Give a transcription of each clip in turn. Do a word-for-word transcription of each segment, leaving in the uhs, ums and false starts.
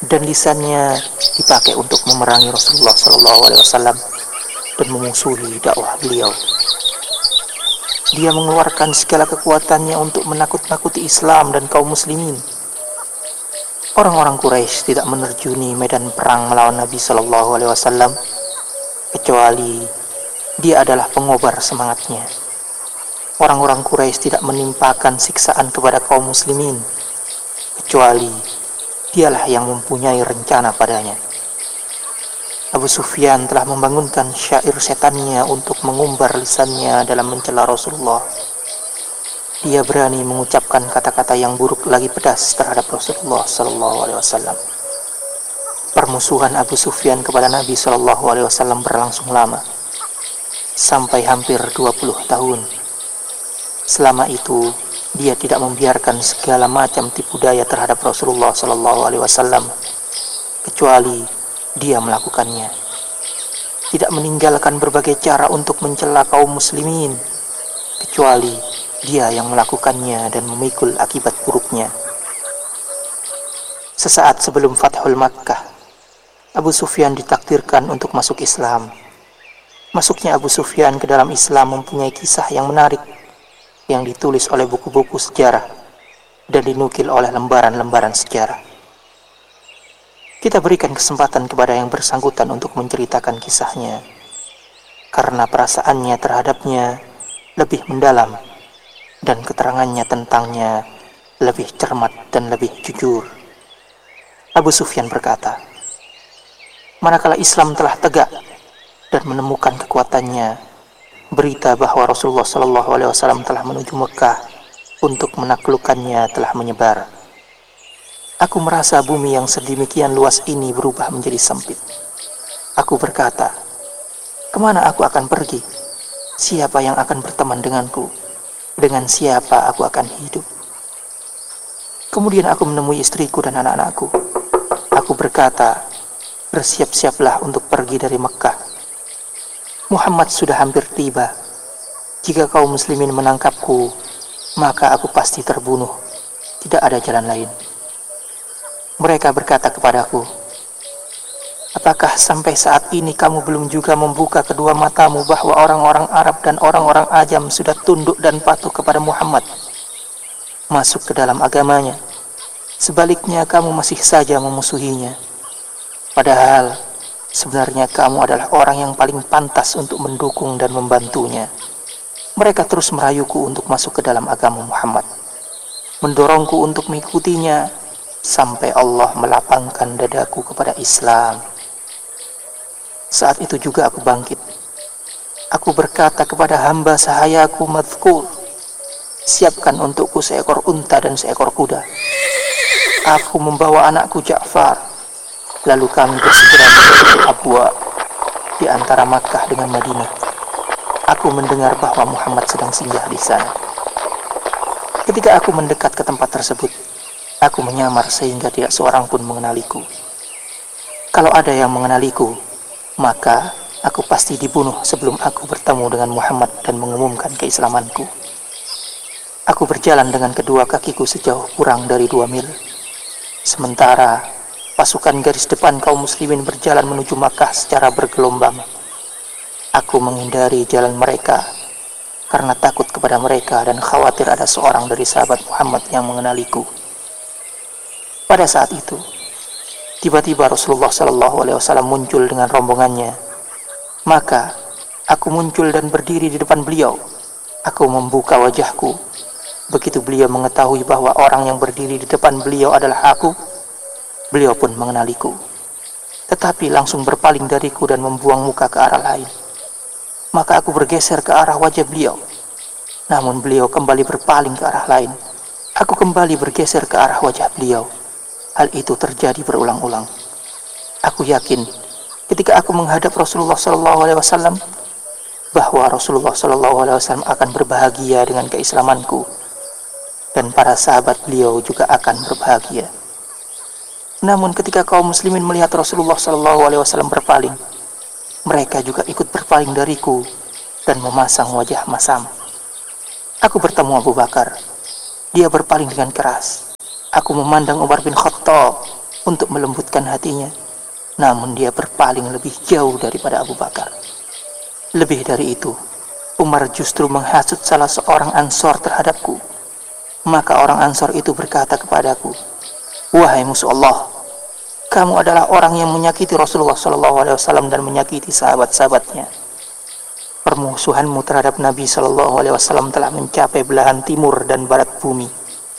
dan lisannya dipakai untuk memerangi Rasulullah Shallallahu Alaihi Wasallam dan memusuhi dakwah beliau. Dia mengeluarkan segala kekuatannya untuk menakut-nakuti Islam dan kaum muslimin. Orang-orang Quraisy tidak menerjuni medan perang melawan Nabi Shallallahu Alaihi Wasallam kecuali dia adalah pengobar semangatnya. Orang-orang Quraisy tidak menimpakan siksaan kepada kaum muslimin kecuali dialah yang mempunyai rencana padanya. Abu Sufyan telah membangunkan syair setannya untuk mengumbar lisannya dalam mencela Rasulullah. Dia berani mengucapkan kata-kata yang buruk lagi pedas terhadap Rasulullah Sallallahu Alaihi Wasallam. Permusuhan Abu Sufyan kepada Nabi Sallallahu Alaihi Wasallam berlangsung lama, sampai hampir dua puluh tahun. Selama itu, dia tidak membiarkan segala macam tipu daya terhadap Rasulullah Sallallahu Alaihi Wasallam, kecuali dia melakukannya. Tidak meninggalkan berbagai cara untuk mencela kaum muslimin, kecuali dia yang melakukannya dan memikul akibat buruknya. Sesaat sebelum Fathul Makkah, Abu Sufyan ditakdirkan untuk masuk Islam. Masuknya Abu Sufyan ke dalam Islam mempunyai kisah yang menarik, yang ditulis oleh buku-buku sejarah dan dinukil oleh lembaran-lembaran sejarah. Kita berikan kesempatan kepada yang bersangkutan untuk menceritakan kisahnya, karena perasaannya terhadapnya lebih mendalam dan keterangannya tentangnya lebih cermat dan lebih jujur. Abu Sufyan berkata, manakala Islam telah tegak dan menemukan kekuatannya, berita bahwa Rasulullah Shallallahu Alaihi Wasallam telah menuju Mekah untuk menaklukkannya telah menyebar. Aku merasa bumi yang sedemikian luas ini berubah menjadi sempit. Aku berkata, kemana aku akan pergi? Siapa yang akan berteman denganku? Dengan siapa aku akan hidup? Kemudian aku menemui istriku dan anak-anakku. Aku berkata, bersiap-siaplah untuk pergi dari Mekah. Muhammad sudah hampir tiba. Jika kaum muslimin menangkapku, maka aku pasti terbunuh. Tidak ada jalan lain. Mereka berkata kepadaku, apakah sampai saat ini kamu belum juga membuka kedua matamu bahwa orang-orang Arab dan orang-orang Ajam sudah tunduk dan patuh kepada Muhammad, masuk ke dalam agamanya? Sebaliknya kamu masih saja memusuhinya. Padahal sebenarnya kamu adalah orang yang paling pantas untuk mendukung dan membantunya. Mereka terus merayuku untuk masuk ke dalam agama Muhammad, mendorongku untuk mengikutinya, sampai Allah melapangkan dadaku kepada Islam. Saat itu juga aku bangkit. Aku berkata kepada hamba sahayaku Madhkur, siapkan untukku seekor unta dan seekor kuda. Aku membawa anakku Ja'far. Lalu kami bersegera menuju Abwa di antara Makkah dengan Madinah. Aku mendengar bahwa Muhammad sedang singgah di sana. Ketika aku mendekat ke tempat tersebut, aku menyamar sehingga tidak seorang pun mengenaliku. Kalau ada yang mengenaliku, maka aku pasti dibunuh sebelum aku bertemu dengan Muhammad dan mengumumkan keislamanku. Aku berjalan dengan kedua kakiku sejauh kurang dari dua mil. Sementara pasukan garis depan kaum muslimin berjalan menuju Makkah secara bergelombang. Aku menghindari jalan mereka karena takut kepada mereka dan khawatir ada seorang dari sahabat Muhammad yang mengenaliku. Pada saat itu, tiba-tiba Rasulullah Shallallahu Alaihi Wasallam muncul dengan rombongannya. Maka aku muncul dan berdiri di depan beliau. Aku membuka wajahku. Begitu beliau mengetahui bahwa orang yang berdiri di depan beliau adalah aku, beliau pun mengenaliku. Tetapi langsung berpaling dariku dan membuang muka ke arah lain. Maka aku bergeser ke arah wajah beliau. Namun beliau kembali berpaling ke arah lain. Aku kembali bergeser ke arah wajah beliau. Hal itu terjadi berulang-ulang. Aku yakin ketika aku menghadap Rasulullah Shallallahu Alaihi Wasallam bahwa Rasulullah Shallallahu Alaihi Wasallam akan berbahagia dengan keislamanku dan para sahabat beliau juga akan berbahagia. Namun ketika kaum muslimin melihat Rasulullah Shallallahu Alaihi Wasallam berpaling, mereka juga ikut berpaling dariku dan memasang wajah masam. Aku bertemu Abu Bakar. Dia berpaling dengan keras. Aku memandang Umar bin Khattab. untuk melembutkan hatinya, namun dia berpaling lebih jauh daripada Abu Bakar. Lebih dari itu, Umar justru menghasut salah seorang Ansor terhadapku. Maka orang Ansor itu berkata kepadaku, "Wahai musuh Allah, kamu adalah orang yang menyakiti Rasulullah shallallahu alaihi wasallam dan menyakiti sahabat-sahabatnya. Permusuhanmu terhadap Nabi shallallahu alaihi wasallam telah mencapai belahan timur dan barat bumi."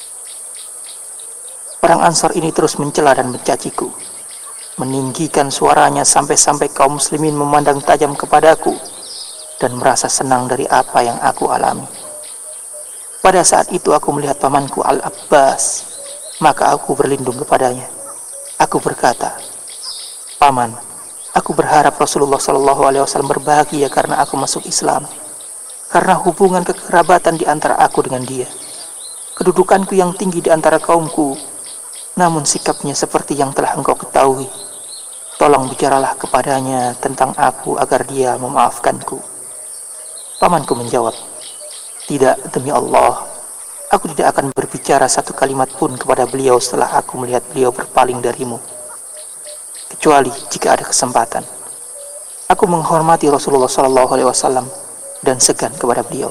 Orang Ansor ini terus mencela dan mencaciku, meninggikan suaranya sampai-sampai kaum muslimin memandang tajam kepadaku dan merasa senang dari apa yang aku alami. Pada saat itu aku melihat pamanku Al-Abbas, maka aku berlindung kepadanya. Aku berkata, "Paman, aku berharap Rasulullah shallallahu alaihi wasallam berbahagia karena aku masuk Islam, karena hubungan kekerabatan di antara aku dengan dia. Kedudukanku yang tinggi di antara kaumku, namun sikapnya seperti yang telah engkau ketahui. Tolong bicaralah kepadanya tentang aku agar dia memaafkanku." Pamanku menjawab, "Tidak, demi Allah, aku tidak akan berbicara satu kalimat pun kepada beliau setelah aku melihat beliau berpaling darimu, kecuali jika ada kesempatan. Aku menghormati Rasulullah shallallahu alaihi wasallam dan segan kepada beliau.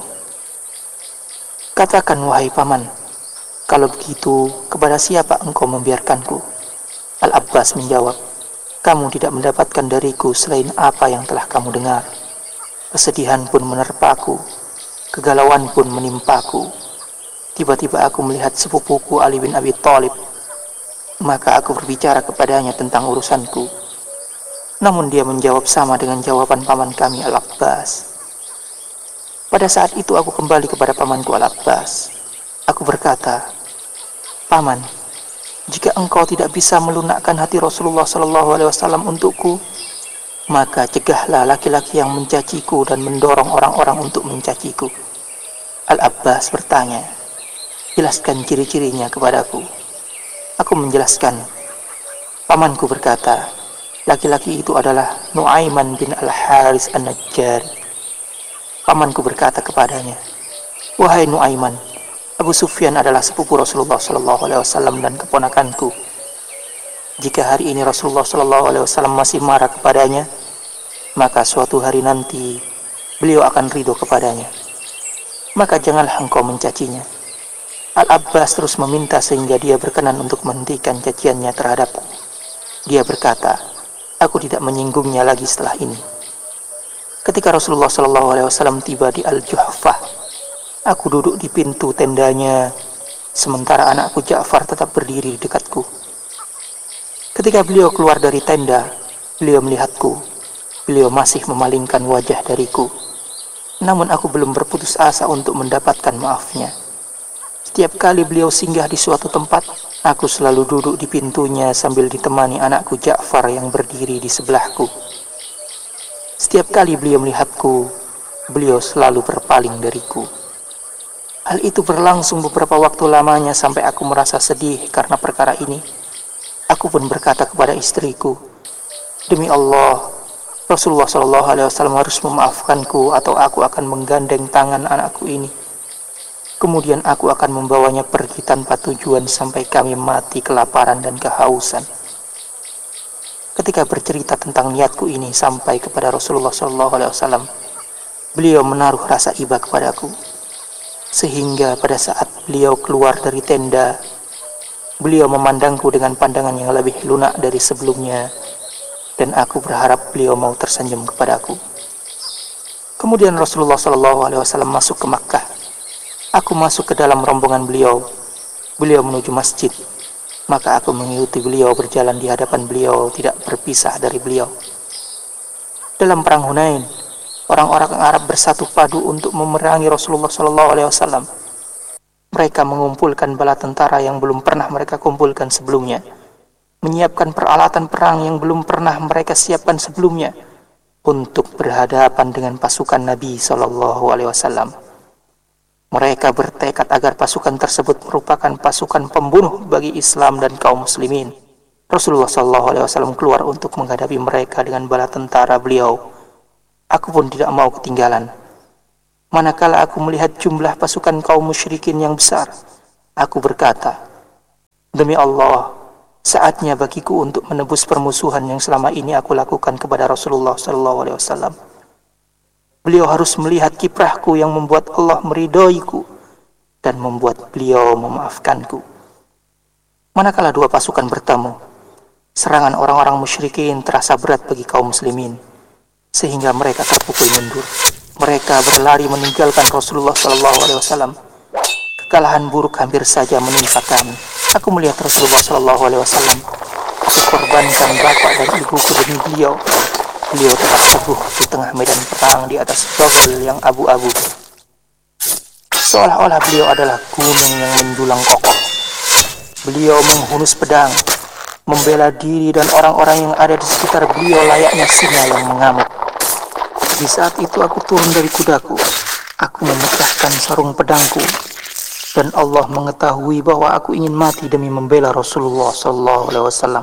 Katakan, wahai paman, kalau begitu kepada siapa engkau membiarkanku?" Al-Abbas menjawab, "Kamu tidak mendapatkan dariku selain apa yang telah kamu dengar. Kesedihan pun menerpaku, kegalauan pun menimpaku. Tiba-tiba aku melihat sepupuku Ali bin Abi Thalib, maka aku berbicara kepadanya tentang urusanku. Namun dia menjawab sama dengan jawaban paman kami Al-Abbas. Pada saat itu aku kembali kepada pamanku Al-Abbas. Aku berkata, "Paman, jika engkau tidak bisa melunakkan hati Rasulullah shallallahu alaihi wasallam untukku, maka cegahlah laki-laki yang mencaciku dan mendorong orang-orang untuk mencaciku." Al-Abbas bertanya, "Jelaskan ciri-cirinya kepadaku." Aku menjelaskan. Pamanku berkata, "Laki-laki itu adalah Nu'aiman bin Al-Haris An-Najjari." Pamanku berkata kepadanya, "Wahai Nu'aiman, Abu Sufyan adalah sepupu Rasulullah shallallahu alaihi wasallam dan keponakanku. Jika hari ini Rasulullah shallallahu alaihi wasallam masih marah kepadanya, maka suatu hari nanti beliau akan ridho kepadanya. Maka janganlah engkau mencacinya." Al-Abbas terus meminta sehingga dia berkenan untuk menghentikan caciannya terhadapku. Dia berkata, "Aku tidak menyinggungnya lagi setelah ini." Ketika Rasulullah shallallahu alaihi wasallam tiba di Al-Juhfah, aku duduk di pintu tendanya, sementara anakku Ja'far tetap berdiri di dekatku. Ketika beliau keluar dari tenda, beliau melihatku. Beliau masih memalingkan wajah dariku. Namun aku belum berputus asa untuk mendapatkan maafnya. Setiap kali beliau singgah di suatu tempat, aku selalu duduk di pintunya sambil ditemani anakku Ja'far yang berdiri di sebelahku. Setiap kali beliau melihatku, beliau selalu berpaling dariku. Hal itu berlangsung beberapa waktu lamanya sampai aku merasa sedih karena perkara ini. Aku pun berkata kepada istriku, "Demi Allah, Rasulullah shallallahu alaihi wasallam harus memaafkanku atau aku akan menggandeng tangan anakku ini. Kemudian aku akan membawanya pergi tanpa tujuan sampai kami mati kelaparan dan kehausan." Ketika bercerita tentang niatku ini sampai kepada Rasulullah shallallahu alaihi wasallam, beliau menaruh rasa iba kepadaku. Sehingga pada saat beliau keluar dari tenda, beliau memandangku dengan pandangan yang lebih lunak dari sebelumnya, dan aku berharap beliau mau tersenyum kepadaku. Kemudian Rasulullah shallallahu alaihi wasallam masuk ke Makkah. Aku masuk ke dalam rombongan beliau. Beliau menuju masjid. Maka aku mengikuti beliau berjalan di hadapan beliau, tidak berpisah dari beliau. Dalam perang Hunain, orang-orang Arab bersatu padu untuk memerangi Rasulullah shallallahu alaihi wasallam. Mereka mengumpulkan bala tentara yang belum pernah mereka kumpulkan sebelumnya, menyiapkan peralatan perang yang belum pernah mereka siapkan sebelumnya untuk berhadapan dengan pasukan Nabi shallallahu alaihi wasallam. Mereka bertekad agar pasukan tersebut merupakan pasukan pembunuh bagi Islam dan kaum muslimin. Rasulullah shallallahu alaihi wasallam keluar untuk menghadapi mereka dengan bala tentara beliau. Aku pun tidak mau ketinggalan. Manakala aku melihat jumlah pasukan kaum musyrikin yang besar, aku berkata, "Demi Allah, Saatnya bagiku untuk menebus permusuhan yang selama ini aku lakukan kepada Rasulullah Shallallahu Alaihi Wasallam. Beliau harus melihat kiprahku yang membuat Allah meridhoiku dan membuat beliau memaafkanku. Manakala dua pasukan bertemu, serangan orang-orang musyrikin terasa berat bagi kaum muslimin, sehingga mereka terpukul mundur. Mereka berlari meninggalkan Rasulullah Shallallahu Alaihi Wasallam. Kekalahan buruk hampir saja menimpa kami. Aku melihat Rasulullah Shallallahu Alaihi Wasallam. Aku korbankan bapak dan ibuku demi beliau. Beliau tetap teguh di tengah medan perang di atas bagol yang abu-abu. Seolah-olah beliau adalah gunung yang menjulang kokoh. Beliau menghunus pedang, membela diri dan orang-orang yang ada di sekitar beliau layaknya singa yang mengamuk. Di saat itu aku turun dari kudaku. Aku memecahkan sarung pedangku. Dan Allah mengetahui bahwa aku ingin mati demi membela Rasulullah Sallallahu Alaihi Wasallam.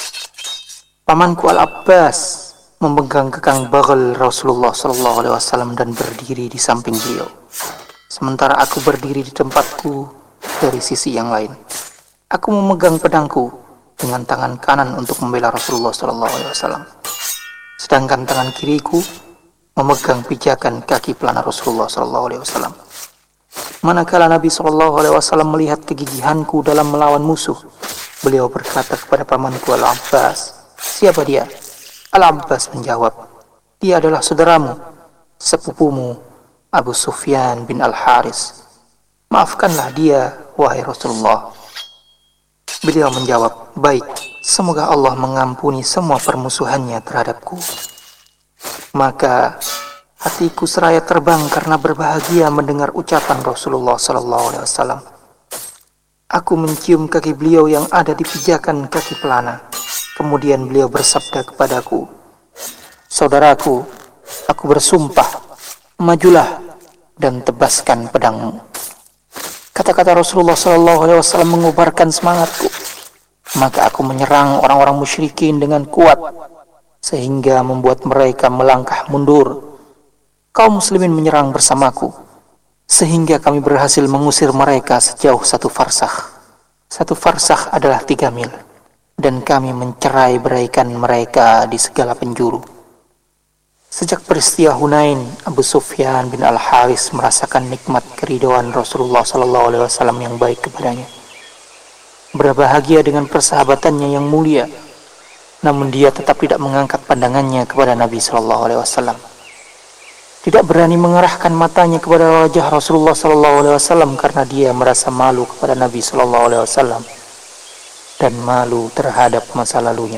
Pamanku Al-Abbas memegang kekang bagel Rasulullah Sallallahu Alaihi Wasallam dan berdiri di samping beliau. Sementara aku berdiri di tempatku dari sisi yang lain. Aku memegang pedangku dengan tangan kanan untuk membela Rasulullah Sallallahu Alaihi Wasallam. Sedangkan tangan kiriku memegang pijakan kaki pelana Rasulullah Sallallahu Alaihi Wasallam. Manakala Nabi Shallallahu Alaihi Wasallam melihat kegigihanku dalam melawan musuh, beliau berkata kepada pamanku Al-Abbas, "Siapa dia?" Al-Abbas menjawab, "Dia adalah saudaramu, sepupumu, Abu Sufyan bin Al-Haris. Maafkanlah dia, wahai Rasulullah." Beliau menjawab, "Baik, semoga Allah mengampuni semua permusuhannya terhadapku." Maka hatiku seraya terbang karena berbahagia mendengar ucapan Rasulullah Sallallahu Alaihi Wasallam. Aku mencium kaki beliau yang ada di pijakan kaki pelana. Kemudian beliau bersabda kepadaku, "Saudaraku, aku bersumpah, majulah dan tebaskan pedangmu." Kata-kata Rasulullah Sallallahu Alaihi Wasallam mengobarkan semangatku. Maka aku menyerang orang-orang musyrikin dengan kuat, sehingga membuat mereka melangkah mundur. Kaum muslimin menyerang bersamaku, sehingga kami berhasil mengusir mereka sejauh satu farsakh. Satu farsakh adalah tiga mil, dan kami mencerai beraikan mereka di segala penjuru. Sejak peristiwa Hunain, Abu Sufyan bin Al-Haris merasakan nikmat keridhaan Rasulullah Sallallahu Alaihi Wasallam yang baik kepadanya. Berbahagia dengan persahabatannya yang mulia, namun dia tetap tidak mengangkat pandangannya kepada Nabi Sallallahu Alaihi Wasallam. Tidak berani mengarahkan matanya kepada wajah Rasulullah Sallallahu Alaihi Wasallam karena dia merasa malu kepada Nabi Sallallahu Alaihi Wasallam dan malu terhadap masa lalunya.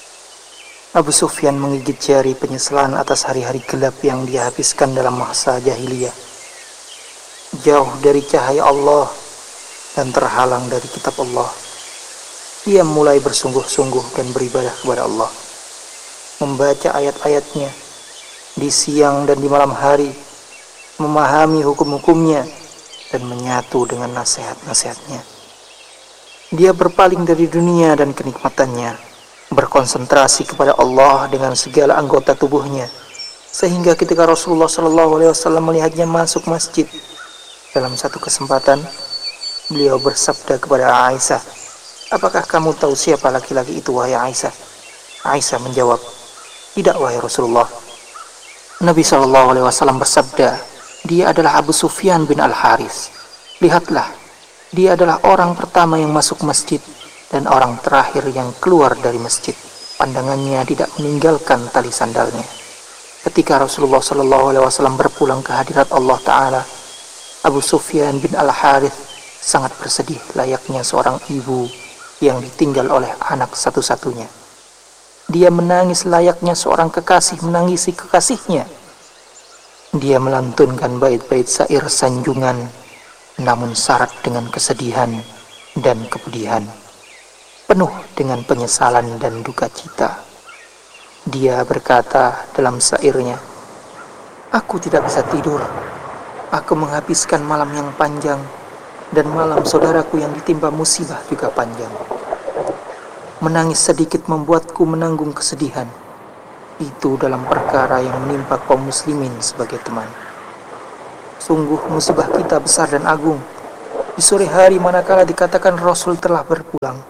Abu Sufyan menggigit jari penyesalan atas hari-hari gelap yang dia habiskan dalam masa jahiliyah, jauh dari cahaya Allah dan terhalang dari kitab Allah. Dia mulai bersungguh-sungguh dan beribadah kepada Allah, membaca ayat-ayatnya di siang dan di malam hari, memahami hukum-hukumnya dan menyatu dengan nasihat-nasihatnya. Dia berpaling dari dunia dan kenikmatannya, berkonsentrasi kepada Allah dengan segala anggota tubuhnya, sehingga ketika Rasulullah Shallallahu Alaihi Wasallam melihatnya masuk masjid, dalam satu kesempatan beliau bersabda kepada Aisyah, "Apakah kamu tahu siapa laki-laki itu, wahai Aisyah?" Aisyah menjawab, "Tidak, wahai Rasulullah." Nabi Shallallahu Alaihi Wasallam bersabda, "Dia adalah Abu Sufyan bin Al-Haris. Lihatlah, dia adalah orang pertama yang masuk masjid dan orang terakhir yang keluar dari masjid. Pandangannya tidak meninggalkan tali sandalnya." Ketika Rasulullah Shallallahu Alaihi Wasallam berpulang ke hadirat Allah Ta'ala, Abu Sufyan bin Al-Harith sangat bersedih layaknya seorang ibu yang ditinggal oleh anak satu-satunya. Dia menangis layaknya seorang kekasih menangisi kekasihnya. Dia melantunkan bait-bait syair sanjungan, namun syarat dengan kesedihan dan kepedihan, penuh dengan penyesalan dan duka cita. Dia berkata dalam syairnya, "Aku tidak bisa tidur. Aku menghabiskan malam yang panjang, dan malam saudaraku yang ditimpa musibah juga panjang. Menangis sedikit membuatku menanggung kesedihan. Itu dalam perkara yang menimpa kaum muslimin sebagai teman. Sungguh musibah kita besar dan agung. Di sore hari manakala dikatakan Rasul telah berpulang,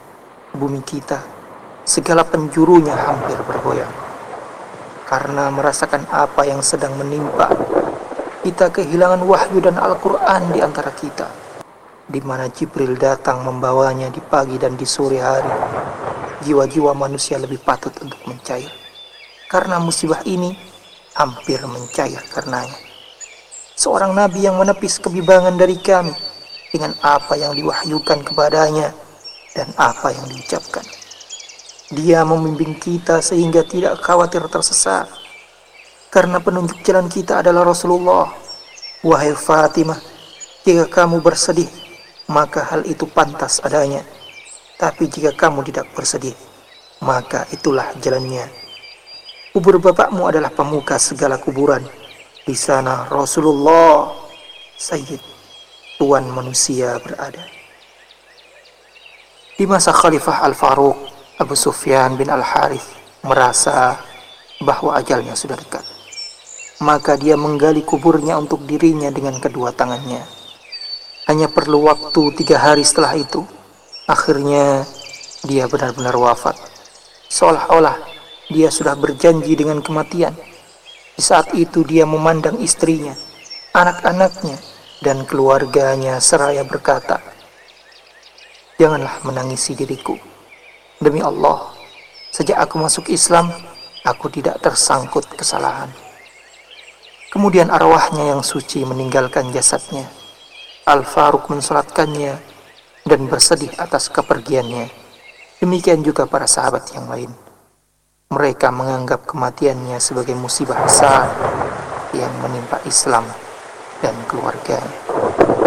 bumi kita, segala penjurunya hampir bergoyang. Karena merasakan apa yang sedang menimpa, kita kehilangan wahyu dan Al-Quran di antara kita, di mana Jibril datang membawanya di pagi dan di sore hari. Jiwa-jiwa manusia lebih patut untuk mencair, karena musibah ini hampir mencair karenanya. Seorang nabi yang menepis kebibangan dari kami dengan apa yang diwahyukan kepadanya dan apa yang diucapkan. Dia membimbing kita sehingga tidak khawatir tersesat, karena penunjuk jalan kita adalah Rasulullah. Wahai Fatimah, jika kamu bersedih, maka hal itu pantas adanya. Tapi jika kamu tidak bersedih, maka itulah jalannya. Kubur bapakmu adalah pemuka segala kuburan. Di sana Rasulullah, Sayyid, Tuan manusia berada. Di masa Khalifah Al-Faruq, Abu Sufyan bin Al-Harith merasa bahwa ajalnya sudah dekat. Maka dia menggali kuburnya untuk dirinya dengan kedua tangannya. Hanya perlu waktu tiga hari setelah itu, akhirnya dia benar-benar wafat. Seolah-olah dia sudah berjanji dengan kematian. Di saat itu dia memandang istrinya, anak-anaknya, dan keluarganya seraya berkata, "Janganlah menangisi diriku. Demi Allah, sejak aku masuk Islam, aku tidak tersangkut kesalahan." Kemudian arwahnya yang suci meninggalkan jasadnya. Al-Faruq mensolatkannya dan bersedih atas kepergiannya. Demikian juga para sahabat yang lain. Mereka menganggap kematiannya sebagai musibah besar yang menimpa Islam dan keluarganya.